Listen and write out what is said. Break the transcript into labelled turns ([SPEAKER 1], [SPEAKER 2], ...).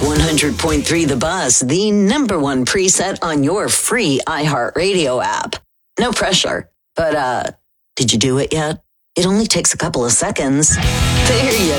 [SPEAKER 1] 100.3 The Buzz, the number one preset on your free iHeartRadio app. No pressure, but did you do it yet? It only takes a couple of seconds. There you